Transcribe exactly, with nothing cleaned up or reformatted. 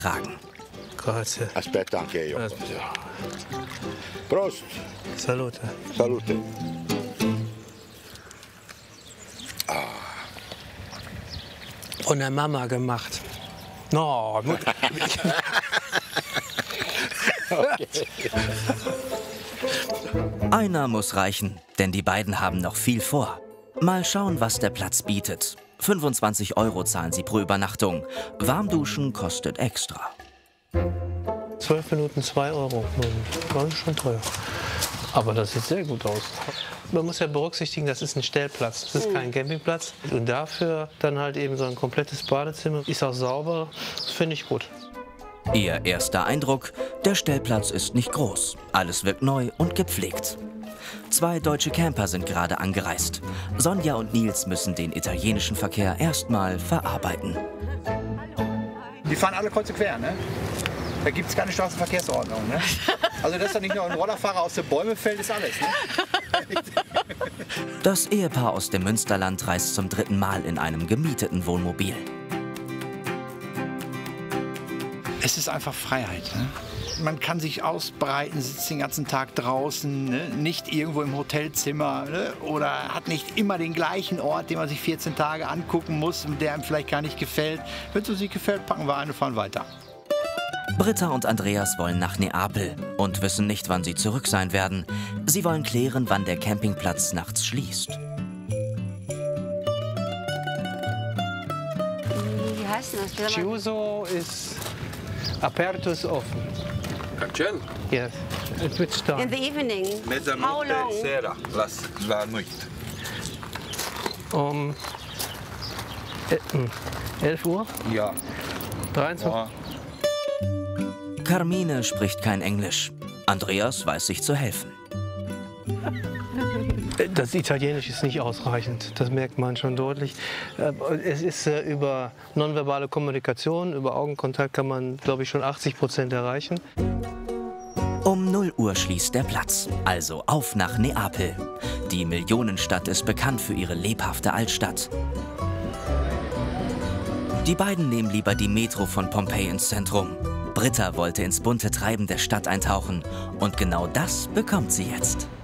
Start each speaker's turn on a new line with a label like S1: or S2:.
S1: tragen.
S2: Grazie.
S3: Aspetta anche io.
S2: Aspetta.
S3: Prost.
S2: Salute.
S3: Salute.
S2: Von der Mama gemacht. No, gut.
S1: Einer muss reichen, denn die beiden haben noch viel vor. Mal schauen, was der Platz bietet. fünfundzwanzig Euro zahlen sie pro Übernachtung. Warmduschen kostet extra.
S2: Zwölf Minuten, zwei Euro. Das ist schon teuer. Aber das sieht sehr gut aus. Man muss ja berücksichtigen, das ist ein Stellplatz, das ist kein Campingplatz. Und dafür dann halt eben so ein komplettes Badezimmer. Ist auch sauber, das finde ich gut.
S1: Ihr erster Eindruck, der Stellplatz ist nicht groß. Alles wirkt neu und gepflegt. Zwei deutsche Camper sind gerade angereist. Sonja und Nils müssen den italienischen Verkehr erstmal verarbeiten.
S4: Die fahren alle kreuz und quer, ne? Da gibt es keine Straßenverkehrsordnung, ne? Also dass da nicht nur ein Rollerfahrer aus den Bäumen fällt, ist alles, ne?
S1: Das Ehepaar aus dem Münsterland reist zum dritten Mal in einem gemieteten Wohnmobil.
S4: Es ist einfach Freiheit, ne? Man kann sich ausbreiten, sitzt den ganzen Tag draußen, ne? Nicht irgendwo im Hotelzimmer, ne? Oder hat nicht immer den gleichen Ort, den man sich vierzehn Tage angucken muss und der einem vielleicht gar nicht gefällt. Wenn es uns nicht gefällt, packen wir ein und fahren weiter.
S1: Britta und Andreas wollen nach Neapel und wissen nicht, wann sie zurück sein werden. Sie wollen klären, wann der Campingplatz nachts schließt.
S5: Wie heißt das?
S2: Chiuso ist aperto ist offen.
S6: Cancello?
S2: Yes, it will start.
S5: In the evening. How
S6: Mezzanotte
S5: long?
S6: sera, la, la notte.
S2: Um äh, elf Uhr?
S6: Ja.
S2: dreiundzwanzig?
S6: Ja.
S1: Carmine spricht kein Englisch. Andreas weiß sich zu helfen.
S2: Das Italienisch ist nicht ausreichend, das merkt man schon deutlich. Es ist äh, über nonverbale Kommunikation, über Augenkontakt kann man, glaube ich, schon achtzig Prozent erreichen.
S1: Um null Uhr schließt der Platz, also auf nach Neapel. Die Millionenstadt ist bekannt für ihre lebhafte Altstadt. Die beiden nehmen lieber die Metro von Pompeji ins Zentrum. Britta wollte ins bunte Treiben der Stadt eintauchen und genau das bekommt sie jetzt.